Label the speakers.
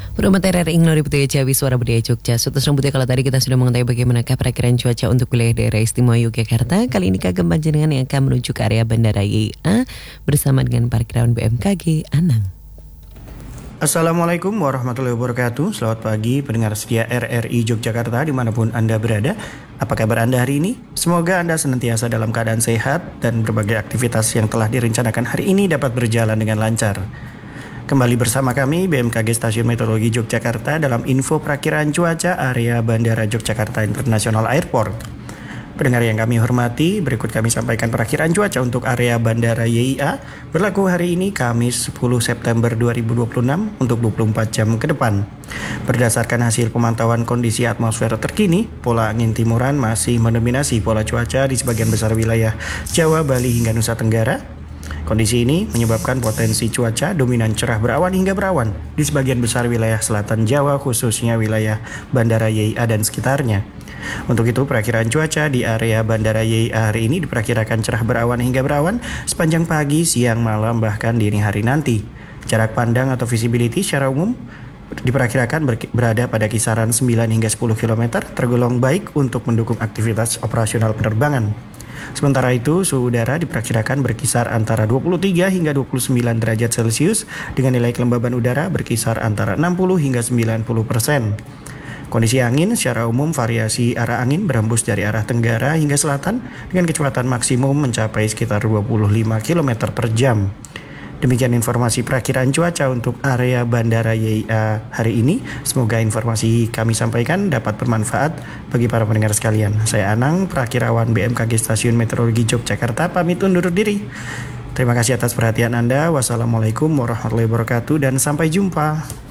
Speaker 1: Promoter RRI Nglori Budaya Jawi Suara Budaya Jogja. Sutus rambutnya kalau tadi kita sudah mengetahui bagaimanakah perakiraan cuaca untuk wilayah daerah istimewa Yogyakarta. Kali ini Kagem Panjenengan yang akan menuju ke area Bandara YIA bersama dengan Parkirawan BMKG Anang.
Speaker 2: Assalamualaikum warahmatullahi wabarakatuh. Selamat pagi pendengar setia RRI Yogyakarta dimanapun Anda berada. Apa kabar Anda hari ini? Semoga Anda senantiasa dalam keadaan sehat dan berbagai aktivitas yang telah direncanakan hari ini dapat berjalan dengan lancar. Kembali bersama kami BMKG Stasiun Meteorologi Yogyakarta dalam info perakiraan cuaca area Bandara Yogyakarta International Airport. Pendengar yang kami hormati, berikut kami sampaikan perakiraan cuaca untuk area Bandara YIA berlaku hari ini Kamis 10 September 2026 untuk 24 jam ke depan. Berdasarkan hasil pemantauan kondisi atmosfer terkini, pola angin timuran masih mendominasi pola cuaca di sebagian besar wilayah Jawa, Bali hingga Nusa Tenggara. Kondisi ini menyebabkan potensi cuaca dominan cerah berawan hingga berawan di sebagian besar wilayah selatan Jawa, khususnya wilayah Bandara YIA dan sekitarnya. Untuk itu, perakiraan cuaca di area Bandara YIA hari ini diperkirakan cerah berawan hingga berawan sepanjang pagi, siang, malam, bahkan dini hari nanti. Jarak pandang atau visibility secara umum diperkirakan berada pada kisaran 9 hingga 10 km, tergolong baik untuk mendukung aktivitas operasional penerbangan. Sementara itu, suhu udara diperkirakan berkisar antara 23 hingga 29 derajat Celcius dengan nilai kelembaban udara berkisar antara 60 hingga 90%. Kondisi angin secara umum variasi arah angin berembus dari arah tenggara hingga selatan dengan kecepatan maksimum mencapai sekitar 25 km per jam. Demikian informasi perakiraan cuaca untuk area Bandara YIA hari ini. Semoga informasi kami sampaikan dapat bermanfaat bagi para pendengar sekalian. Saya Anang, Prakirawan BMKG Stasiun Meteorologi Yogyakarta, pamit undur diri. Terima kasih atas perhatian Anda. Wassalamualaikum warahmatullahi wabarakatuh dan sampai jumpa.